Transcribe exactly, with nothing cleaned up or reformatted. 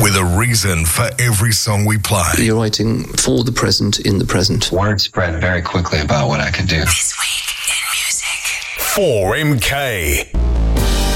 with a reason for every song we play. You're writing for the present, in the present. Word spread very quickly about what I could do. This week in music. four M K.